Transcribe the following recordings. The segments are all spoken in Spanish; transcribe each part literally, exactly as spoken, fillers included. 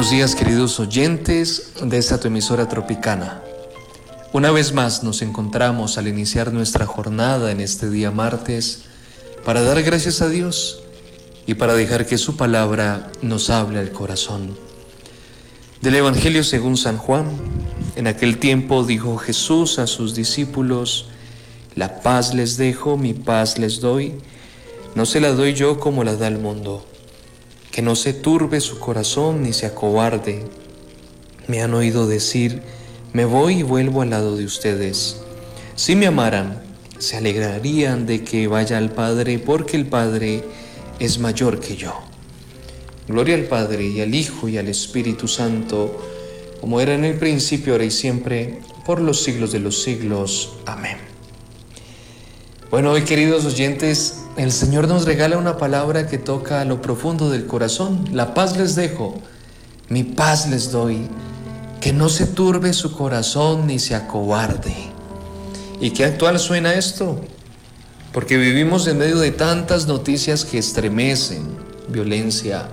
Buenos días, queridos oyentes de esta tu emisora Tropicana. Una vez más nos encontramos al iniciar nuestra jornada en este día martes para dar gracias a Dios y para dejar que su palabra nos hable al corazón. Del Evangelio según San Juan, en aquel tiempo dijo Jesús a sus discípulos: la paz les dejo, mi paz les doy, no se la doy yo como la da el mundo. Que no se turbe su corazón ni se acobarde. Me han oído decir, me voy y vuelvo al lado de ustedes. Si me amaran, se alegrarían de que vaya al Padre, porque el Padre es mayor que yo. Gloria al Padre y al Hijo y al Espíritu Santo, como era en el principio, ahora y siempre, por los siglos de los siglos. Amén. Bueno, hoy, queridos oyentes, el Señor nos regala una palabra que toca a lo profundo del corazón. La paz les dejo, mi paz les doy, que no se turbe su corazón ni se acobarde. ¿Y qué actual suena esto? Porque vivimos en medio de tantas noticias que estremecen: violencia,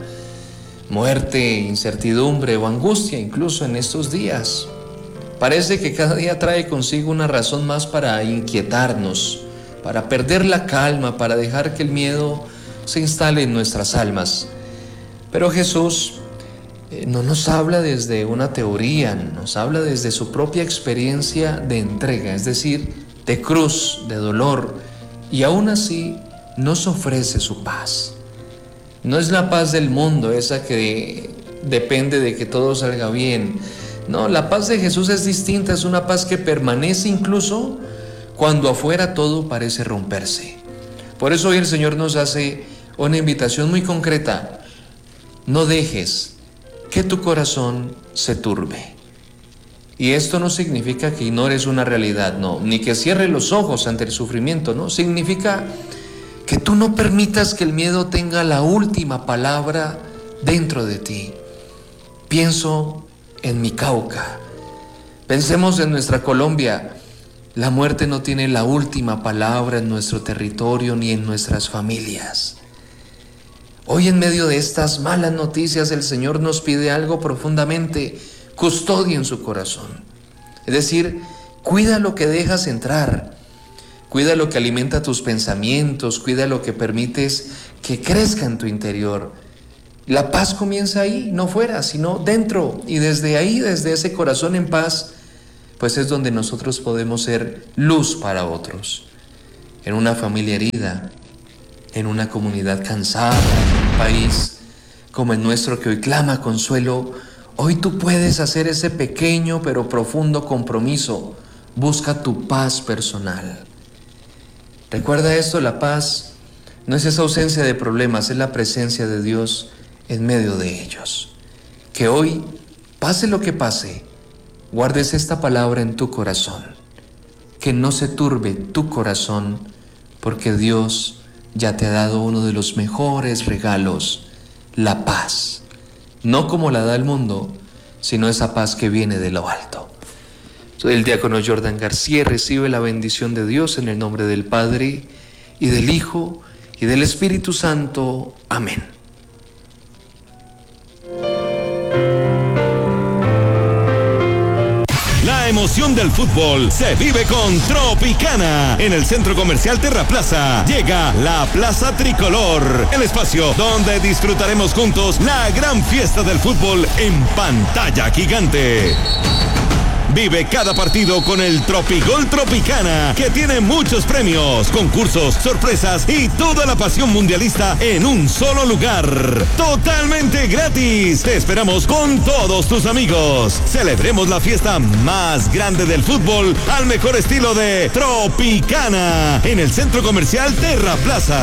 muerte, incertidumbre o angustia, incluso en estos días. Parece que cada día trae consigo una razón más para inquietarnos, para perder la calma, para dejar que el miedo se instale en nuestras almas. Pero Jesús eh, no nos habla desde una teoría, nos habla desde su propia experiencia de entrega, es decir, de cruz, de dolor, y aún así nos ofrece su paz. No es la paz del mundo, esa que depende de que todo salga bien. No, la paz de Jesús es distinta, es una paz que permanece incluso cuando afuera todo parece romperse. Por eso hoy el Señor nos hace una invitación muy concreta: no dejes que tu corazón se turbe. Y esto no significa que ignores una realidad, no, ni que cierres los ojos ante el sufrimiento, no, significa que tú no permitas que el miedo tenga la última palabra dentro de ti. Pienso en mi Cauca, pensemos en nuestra Colombia. La muerte no tiene la última palabra en nuestro territorio ni en nuestras familias. Hoy, en medio de estas malas noticias, el Señor nos pide algo profundamente: custodia en su corazón. Es decir, cuida lo que dejas entrar, cuida lo que alimenta tus pensamientos, cuida lo que permites que crezca en tu interior. La paz comienza ahí, no fuera, sino dentro, y desde ahí, desde ese corazón en paz, pues es donde nosotros podemos ser luz para otros. En una familia herida, en una comunidad cansada, en un país como el nuestro que hoy clama consuelo, hoy tú puedes hacer ese pequeño pero profundo compromiso: busca tu paz personal. Recuerda esto: la paz no es esa ausencia de problemas, es la presencia de Dios en medio de ellos. Que hoy, pase lo que pase, guardes esta palabra en tu corazón, que no se turbe tu corazón, porque Dios ya te ha dado uno de los mejores regalos: la paz. No como la da el mundo, sino esa paz que viene de lo alto. Soy el diácono Jordan García. Recibe la bendición de Dios en el nombre del Padre, y del Hijo, y del Espíritu Santo. Amén. La emoción del fútbol se vive con Tropicana. En el Centro Comercial Terra Plaza llega la Plaza Tricolor, el espacio donde disfrutaremos juntos la gran fiesta del fútbol en pantalla gigante. Vive cada partido con el Tropigol Tropicana, que tiene muchos premios, concursos, sorpresas y toda la pasión mundialista en un solo lugar. Totalmente gratis. Te esperamos con todos tus amigos. Celebremos la fiesta más grande del fútbol al mejor estilo de Tropicana en el Centro Comercial Terra Plaza.